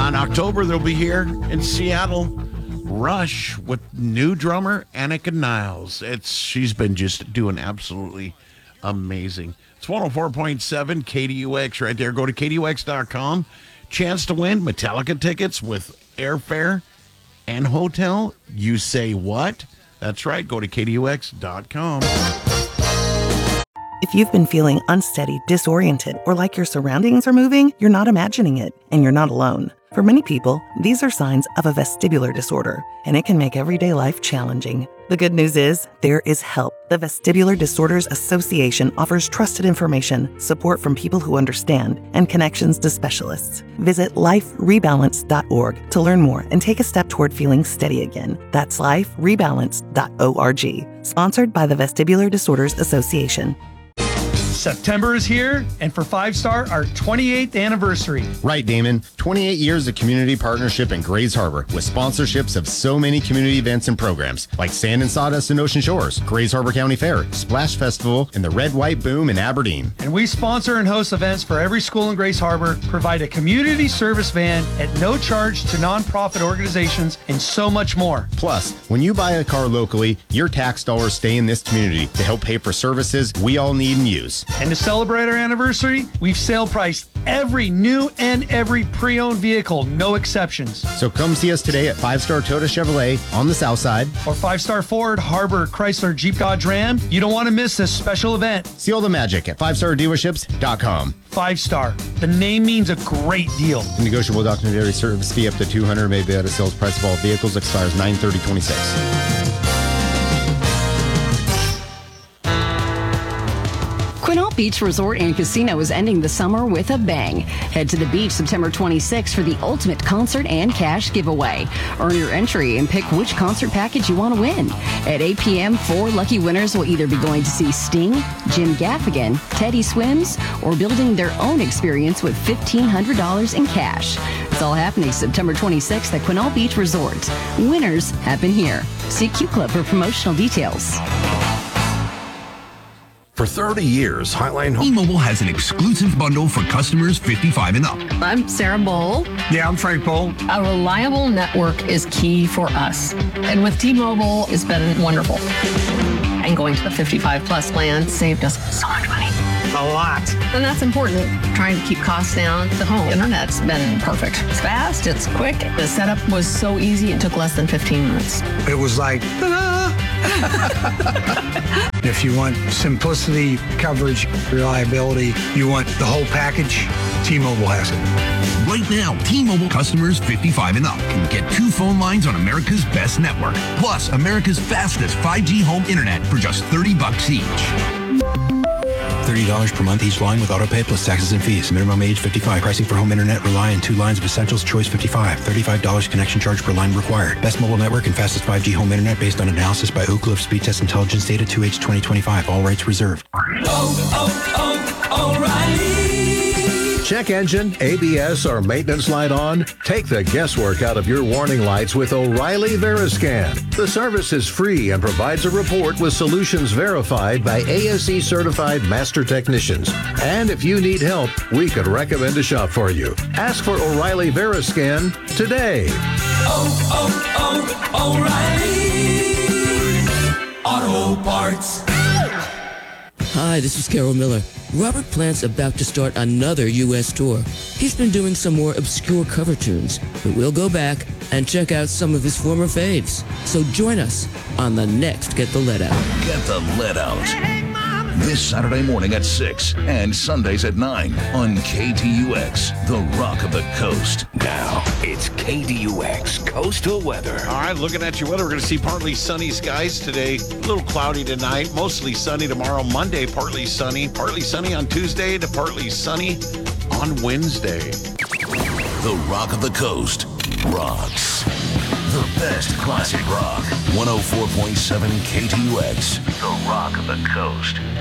In October, they'll be here in Seattle. Rush with new drummer Annika Niles. She's been just doing absolutely amazing. It's 104.7 KDUX right there. Go to KDUX.com. Chance to win Metallica tickets with airfare and hotel. You say what? That's right. Go to KDUX.com. If you've been feeling unsteady, disoriented, or like your surroundings are moving, you're not imagining it, and you're not alone. For many people, these are signs of a vestibular disorder, and it can make everyday life challenging. The good news is, there is help. The Vestibular Disorders Association offers trusted information, support from people who understand, and connections to specialists. Visit liferebalance.org to learn more and take a step toward feeling steady again. That's liferebalance.org. Sponsored by the Vestibular Disorders Association. September is here, and for 5-Star, our 28th anniversary. Right, Damon. 28 years of community partnership in Grays Harbor, with sponsorships of so many community events and programs, like Sand and Sawdust in Ocean Shores, Grays Harbor County Fair, Splash Festival, and the Red White Boom in Aberdeen. And we sponsor and host events for every school in Grays Harbor, provide a community service van at no charge to nonprofit organizations, and so much more. Plus, when you buy a car locally, your tax dollars stay in this community to help pay for services we all need and use. And to celebrate our anniversary, we've sale priced every new and every pre-owned vehicle, no exceptions. So come see us today at 5-Star Toyota Chevrolet on the south side. Or 5-Star Ford, Harbor, Chrysler, Jeep, Dodge, Ram. You don't want to miss this special event. See all the magic at 5stardealerships.com. 5-Star. The name means a great deal. Negotiable documentary service fee up to $200 may be at a sales price of all vehicles. Expires 9/30/26. Quinault Beach Resort and Casino is ending the summer with a bang. Head to the beach September 26th for the ultimate concert and cash giveaway. Earn your entry and pick which concert package you want to win. At 8 p.m., 4 lucky winners will either be going to see Sting, Jim Gaffigan, Teddy Swims, or building their own experience with $1,500 in cash. It's all happening September 26th at Quinault Beach Resort. Winners happen here. See Q Club for promotional details. For 30 years, Highline T-Mobile has an exclusive bundle for customers 55 and up. I'm Sarah Bowl. Yeah, I'm Frank Bowl. A reliable network is key for us. And with T-Mobile, it's been wonderful. And going to the 55 plus plan saved us so much money. A lot. And that's important. Trying to keep costs down. The home internet's been perfect. It's fast, it's quick. The setup was so easy, it took less than 15 minutes. It was like, ta-da! If you want simplicity, coverage, reliability, you want the whole package, T-Mobile has it. Right now, T-Mobile customers 55 and up can get 2 phone lines on America's best network, plus America's fastest 5G home internet for just $30 each. $30 per month each line with autopay plus taxes and fees. Minimum age 55. Pricing for home internet rely on 2 lines of Essentials Choice 55. $35 connection charge per line required. Best mobile network and fastest 5G home internet based on analysis by Oak Cliff Speed Test Intelligence data 2H 2025. All rights reserved. O'Reilly. Check engine, ABS, or maintenance light on? Take the guesswork out of your warning lights with O'Reilly Veriscan. The service is free and provides a report with solutions verified by ASE certified master technicians. And if you need help, we could recommend a shop for you. Ask for O'Reilly Veriscan today. O'Reilly Auto Parts. Hi, this is Carol Miller. Robert Plant's about to start another U.S. tour. He's been doing some more obscure cover tunes, but we'll go back and check out some of his former faves. So join us on the next Get the Let Out. Get the Let Out. This Saturday morning at 6 and Sundays at 9 on KDUX, the Rock of the Coast. Now, it's KDUX Coastal Weather. All right, looking at your weather, we're going to see partly sunny skies today. A little cloudy tonight, mostly sunny tomorrow. Monday, partly sunny on Tuesday to partly sunny on Wednesday. The Rock of the Coast rocks. The best classic rock. 104.7 KTUX. The Rock of the Coast.